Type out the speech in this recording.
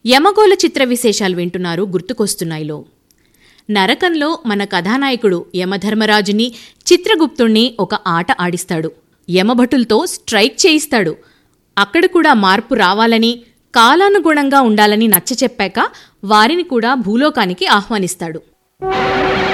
యమగోళ చిత్ర విశేషాలు వింటున్నారు గుర్తుకొస్తున్నాయిలో. నరకంలో మన కథానాయకుడు యమధర్మరాజుని, చిత్రగుప్తుణ్ణి ఒక ఆట ఆడిస్తాడు. యమభటులతో స్ట్రైక్ చేయిస్తాడు. అక్కడ కూడా మార్పు రావాలని, కాలానుగుణంగా ఉండాలని నచ్చచెప్పాక వారిని కూడా భూలోకానికి ఆహ్వానిస్తాడు.